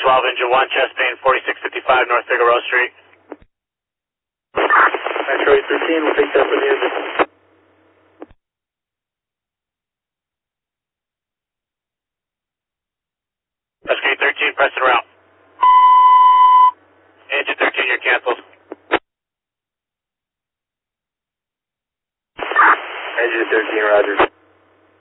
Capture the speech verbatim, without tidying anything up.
twelve, engine one, chest main, forty-six fifty-five North Figueroa Street. Metro eight thirteen, we'll take that for the engine. Rescue thirteen, pressing route. Engine thirteen, you're canceled. Engine thirteen, roger.